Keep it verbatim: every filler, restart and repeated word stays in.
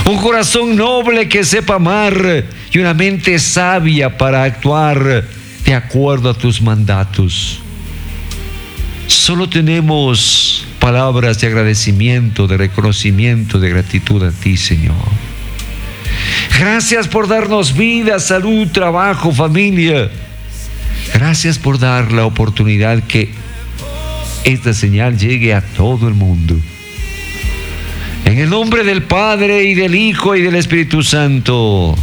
un corazón noble que sepa amar y una mente sabia para actuar de acuerdo a tus mandatos. Solo tenemos palabras de agradecimiento, de reconocimiento, de gratitud a ti, Señor. Gracias por darnos vida, salud, trabajo, familia. Gracias por dar la oportunidad que esta señal llegue a todo el mundo. En el nombre del Padre y del Hijo y del Espíritu Santo.